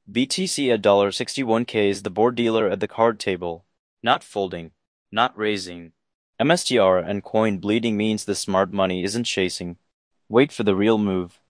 BTC at $61K is the board dealer at the card table. Not folding. Not raising. MSTR and coin bleeding means the smart money isn't chasing. Wait for the real move.